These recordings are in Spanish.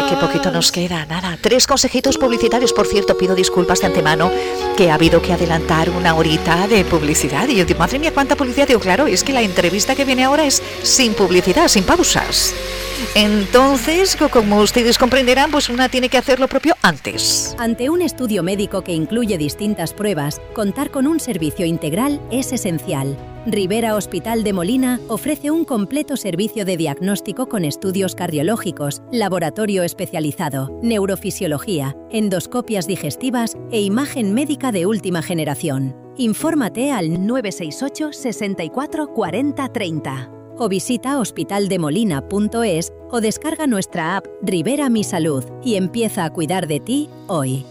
qué poquito nos queda, nada. 3 consejitos publicitarios, por cierto, pido disculpas de antemano que ha habido que adelantar una horita de publicidad. Y yo digo, madre mía, cuánta publicidad. Digo, claro, es que la entrevista que viene ahora es sin publicidad, sin pausas. Entonces, como ustedes comprenderán, pues una tiene que hacer lo propio antes. Ante un estudio médico que incluye distintas pruebas, contar con un servicio integral es esencial. Rivera Hospital de Molina ofrece un completo servicio de diagnóstico con estudios cardiológicos, laboratorio especializado, neurofisiología, endoscopias digestivas e imagen médica de última generación. Infórmate al 968 64 40 30 o visita hospitaldemolina.es o descarga nuestra app Rivera Mi Salud y empieza a cuidar de ti hoy.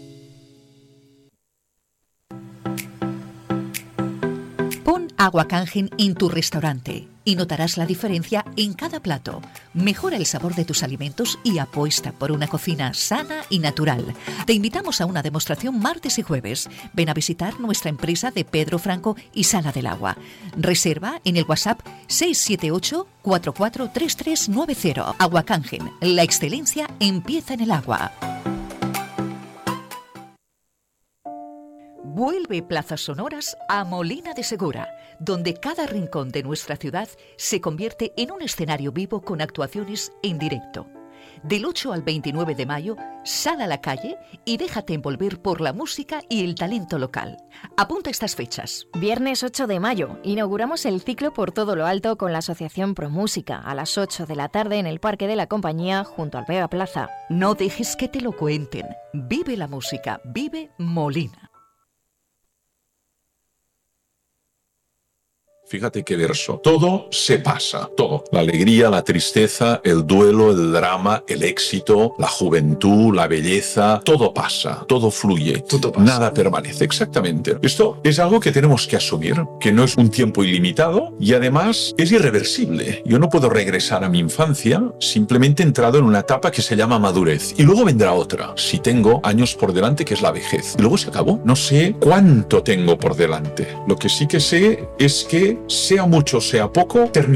Pon Agua Kangen en tu restaurante y notarás la diferencia en cada plato. Mejora el sabor de tus alimentos y apuesta por una cocina sana y natural. Te invitamos a una demostración martes y jueves. Ven a visitar nuestra empresa de Pedro Franco y Sala del Agua. Reserva en el WhatsApp 678 443390. Agua Kangen, la excelencia empieza en el agua. Vuelve Plazas Sonoras a Molina de Segura, donde cada rincón de nuestra ciudad se convierte en un escenario vivo con actuaciones en directo. Del 8 al 29 de mayo, sal a la calle y déjate envolver por la música y el talento local. Apunta estas fechas. Viernes 8 de mayo, inauguramos el ciclo por todo lo alto con la Asociación Promúsica a las 8 de la tarde en el Parque de la Compañía junto al Vega Plaza. No dejes que te lo cuenten. Vive la música, vive Molina. Fíjate qué verso. Todo se pasa, todo. La alegría, la tristeza, el duelo, el drama, el éxito, la juventud, la belleza, todo pasa, todo fluye, todo pasa. Nada permanece, exactamente. Esto es algo que tenemos que asumir, que no es un tiempo ilimitado y además es irreversible. Yo no puedo regresar a mi infancia, simplemente he entrado en una etapa que se llama madurez y luego vendrá otra, si tengo años por delante, que es la vejez. Y luego se acabó. No sé cuánto tengo por delante. Lo que sí que sé es que sea mucho, sea poco, termino.